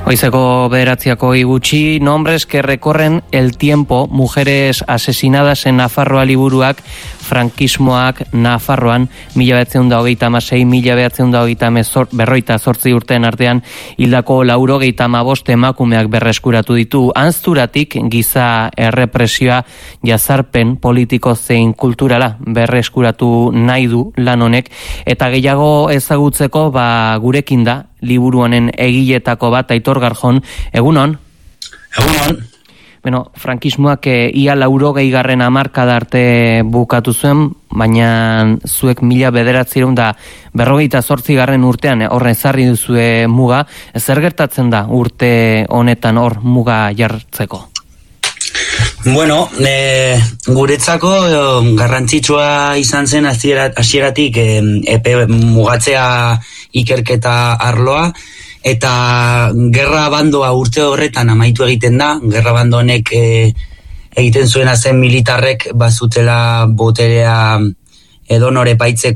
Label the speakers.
Speaker 1: Goizeko 9:00 gutxi, nombres que recorren el tiempo, mujeres asesinadas en Nafarroa liburuak, frankismoak Nafarroan, 1936-1938 urteen artean, hildako 95 emakumeak berreskuratu ditu. Anzturatik giza errepresioa jazarpen politiko zein kulturala berreskuratu nahi du lan honek, eta gehiago ezagutzeko gurekin da, liburu honen egiletako bat, Aitor Garjon, egunon?
Speaker 2: Egunon.
Speaker 1: Bueno, frankismoak ia 80. hamarkada arte bukatu zuen, baina zuek 1948 urtean horren ezarri duzue muga. Zer gertatzen da urte honetan hor muga jartzeko?
Speaker 2: Bueno, guretzako garrantzitsua izan zen hasieratik epe mugatzea ikerketa arloa, eta gerra bandoa urte horretan amaitu egiten da. Gerra bando honek egiten zuena zen militarrek bazutela boterea edonore baitzeko